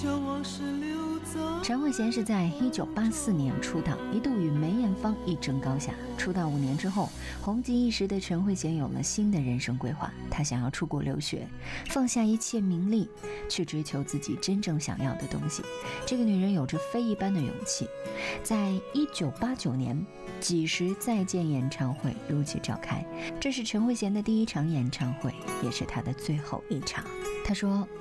陈慧娴是在1984年出道，一度与梅艳芳一争高下。出道5年之后，红极一时的陈慧娴有了新的人生规划，她想要出国留学，放下一切名利，去追求自己真正想要的东西。这个女人有着非一般的勇气。在1989年，几时再见演唱会如期召开，这是陈慧娴的第一场演唱会，也是她的最后一场。她说，